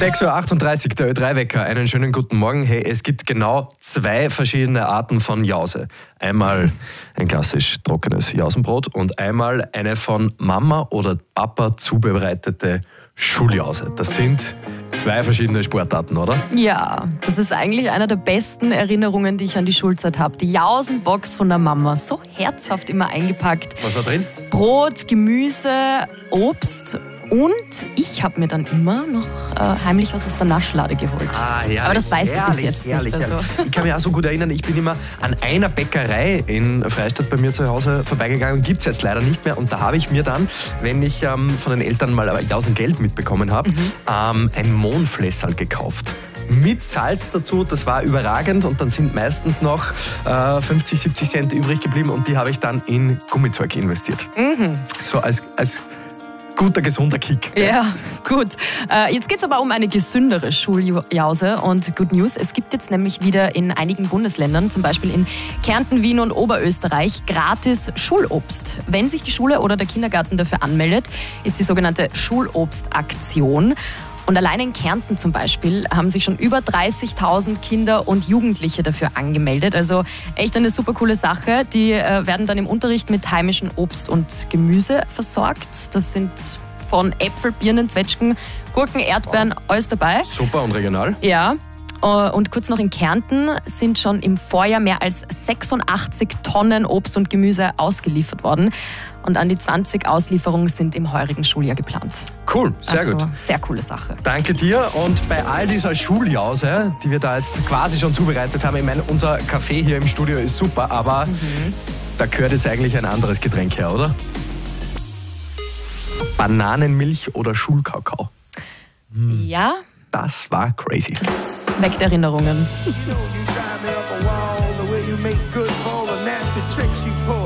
6:38 Uhr, der Ö3-Wecker. Einen schönen guten Morgen. Hey, es gibt genau 2 verschiedene Arten von Jause. Einmal ein klassisch trockenes Jausenbrot und einmal eine von Mama oder Papa zubereitete Schuljause. Das sind 2 verschiedene Sportarten, oder? Ja, das ist eigentlich eine der besten Erinnerungen, die ich an die Schulzeit habe. Die Jausenbox von der Mama, so herzhaft immer eingepackt. Was war drin? Brot, Gemüse, Obst. Und ich habe mir dann immer noch heimlich was aus der Naschlade geholt. Ja, aber das weiß ich bis jetzt nicht. Also. Ich kann mich auch so gut erinnern, ich bin immer an einer Bäckerei in Freistadt bei mir zu Hause vorbeigegangen. Gibt es jetzt leider nicht mehr. Und da habe ich mir dann, wenn ich von den Eltern mal Jausengeld mitbekommen habe, ein Mohnflässerl gekauft. Mit Salz dazu, das war überragend. Und dann sind meistens noch 50, 70 Cent übrig geblieben. Und die habe ich dann in Gummizeug investiert. So als guter, gesunder Kick. Ja, gut. Jetzt geht es aber um eine gesündere Schuljause und Good News. Es gibt jetzt nämlich wieder in einigen Bundesländern, zum Beispiel in Kärnten, Wien und Oberösterreich, gratis Schulobst. Wenn sich die Schule oder der Kindergarten dafür anmeldet, ist die sogenannte Schulobstaktion. Und allein in Kärnten zum Beispiel haben sich schon über 30.000 Kinder und Jugendliche dafür angemeldet. Also echt eine super coole Sache. Die werden dann im Unterricht mit heimischem Obst und Gemüse versorgt. Das sind von Äpfel, Birnen, Zwetschgen, Gurken, Erdbeeren, alles dabei. Super und regional. Ja. Und kurz noch, in Kärnten sind schon im Vorjahr mehr als 86 Tonnen Obst und Gemüse ausgeliefert worden. Und an die 20 Auslieferungen sind im heurigen Schuljahr geplant. Cool, sehr gut. Sehr coole Sache. Danke dir. Und bei all dieser Schuljause, die wir da jetzt quasi schon zubereitet haben, ich meine, unser Kaffee hier im Studio ist super, aber da gehört jetzt eigentlich ein anderes Getränk her, oder? Bananenmilch oder Schulkakao? Ja. Das war crazy. Das weckt Erinnerungen. You know you drive me up a wall, the way you make good for all the nasty tricks you pull.